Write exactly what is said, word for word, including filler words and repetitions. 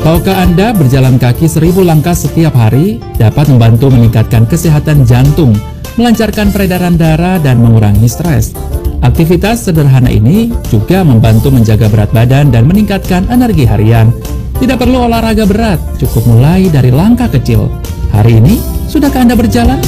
Tahukah Anda berjalan kaki seribu langkah setiap hari dapat membantu meningkatkan kesehatan jantung, melancarkan peredaran darah, dan mengurangi stres? Aktivitas sederhana ini juga membantu menjaga berat badan dan meningkatkan energi harian. Tidak perlu olahraga berat, cukup mulai dari langkah kecil. Hari ini, sudahkah Anda berjalan?